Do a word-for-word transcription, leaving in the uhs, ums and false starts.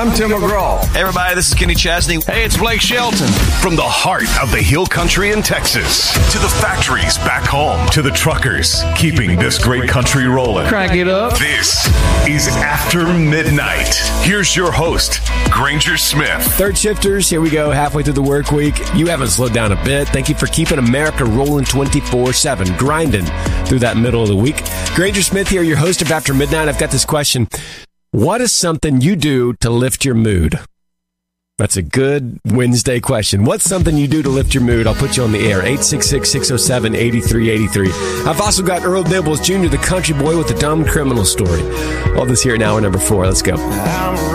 I'm Tim McGraw. Hey, everybody, this is Kenny Chesney. Hey, it's Blake Shelton. From the heart of the Hill Country in Texas to the factories back home to the truckers keeping this great country rolling. Crank it up. This is After Midnight. Here's your host, Granger Smith. Third shifters, here we go, halfway through the work week. You haven't slowed down a bit. Thank you for keeping America rolling twenty-four seven, grinding through that middle of the week. Granger Smith here, your host of After Midnight. I've got this question. What is something you do to lift your mood? That's a good Wednesday question. What's something you do to lift your mood? I'll put you on the air. eight six six, six oh seven, eight three eight three. I've also got Earl Nibbles Junior, the country boy with the dumb criminal story. All this here at hour number four. Let's go.